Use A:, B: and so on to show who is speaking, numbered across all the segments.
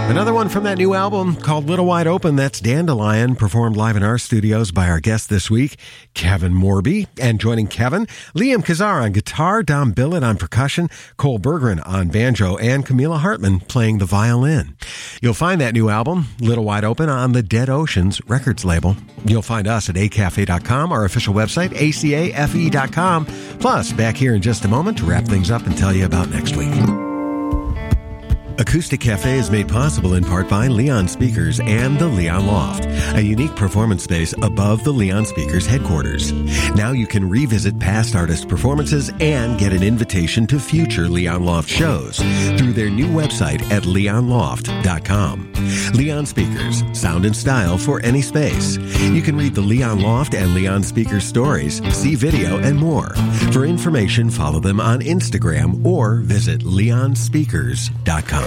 A: Another one from that new album called Little Wide Open. That's Dandelion, performed live in our studios by our guest this week, Kevin Morby. And joining Kevin, Liam Kazar on guitar, Dom Billett on percussion, Cole Berggren on banjo, and Camila Hartman playing the violin. You'll find that new album, Little Wide Open, on the Dead Oceans Records label. You'll find us at acafe.com, our official website, acafe.com. Plus, back here in just a moment to wrap things up and tell you about next week. Acoustic Cafe is made possible in part by Leon Speakers and the Leon Loft, a unique performance space above the Leon Speakers headquarters. Now you can revisit past artist performances and get an invitation to future Leon Loft shows through their new website at leonloft.com. Leon Speakers, sound and style for any space. You can read the Leon Loft and Leon Speakers stories, see video, and more. For information, follow them on Instagram or visit leonspeakers.com.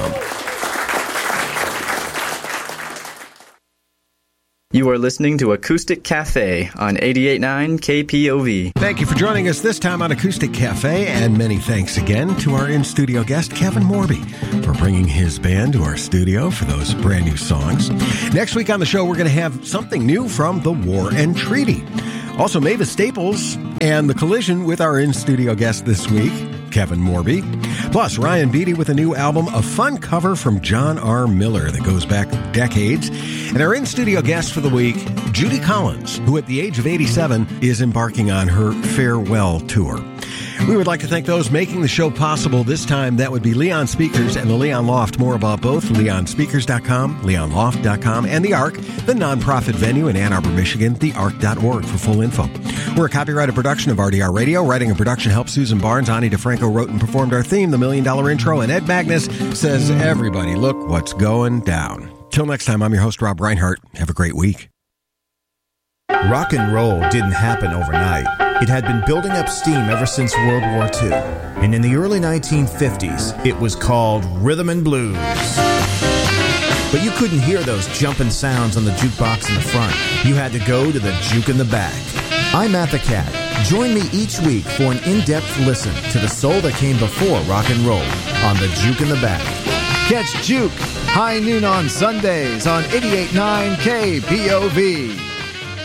B: You are listening to Acoustic Cafe on 88.9 KPOV.
A: Thank you for joining us this time on Acoustic Cafe, and many thanks again to our in-studio guest, Kevin Morby, for bringing his band to our studio for those brand new songs. Next week on the show, we're going to have something new from The War and Treaty. Also, Mavis Staples and The Collision with our in-studio guest this week, Kevin Morby. Plus, Ryan Beatty with a new album, a fun cover from John R. Miller that goes back decades. And our in-studio guest for the week, Judy Collins, who at the age of 87 is embarking on her farewell tour. We would like to thank those making the show possible. This time, that would be Leon Speakers and the Leon Loft. More about both, leonspeakers.com, leonloft.com, and The Ark, the nonprofit venue in Ann Arbor, Michigan, theark.org for full info. We're a copyrighted production of RDR Radio. Writing and production helped Susan Barnes. Ani DeFranco wrote and performed our theme, The $1 Million Intro, and Ed Magnus says, everybody, look what's going down. Till next time, I'm your host, Rob Reinhart. Have a great week.
C: Rock and roll didn't happen overnight. It had been building up steam ever since World War II. And in the early 1950s, it was called rhythm and blues. But you couldn't hear those jumping sounds on the jukebox in the front. You had to go to the juke in the back. I'm Matt the Cat. Join me each week for an in-depth listen to the soul that came before rock and roll on the Juke in the Back.
D: Catch Juke, high noon on Sundays on 88.9 KPOV.